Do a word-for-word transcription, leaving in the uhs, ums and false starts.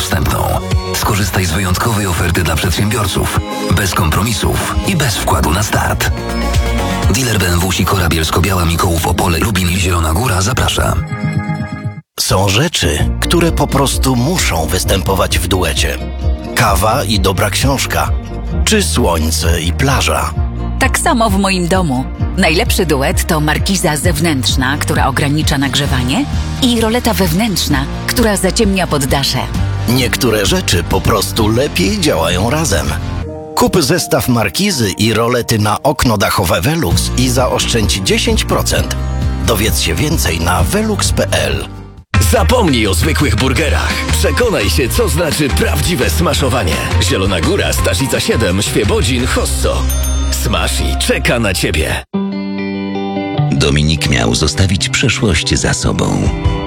wstępną. Skorzystaj z wyjątkowej oferty dla przedsiębiorców. Bez kompromisów i bez wkładu na start. Dealer B M W Sikora Bielsko-Biała, Mikołów, Opole, Lubin i Zielona Góra zaprasza. Są rzeczy, które po prostu muszą występować w duecie. Kawa i dobra książka, czy słońce i plaża. Tak samo w moim domu. Najlepszy duet to markiza zewnętrzna, która ogranicza nagrzewanie, i roleta wewnętrzna, która zaciemnia poddasze. Niektóre rzeczy po prostu lepiej działają razem. Kup zestaw markizy i rolety na okno dachowe Velux i zaoszczędź dziesięć procent. Dowiedz się więcej na velux kropka p l. Zapomnij o zwykłych burgerach. Przekonaj się, co znaczy prawdziwe smaszowanie. Zielona Góra, Staszica siedem, Świebodzin, Hosso. Smashi czeka na Ciebie. Dominik miał zostawić przeszłość za sobą.